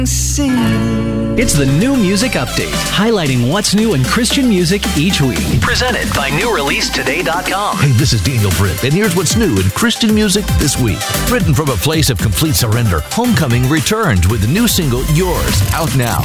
It's the New Music Update, highlighting what's new in Christian music each week. Presented by NewReleaseToday.com. Hey, this is Daniel Britt, and here's what's new in Christian music this week. Written from a place of complete surrender, Homecoming returns with the new single, Yours, out now.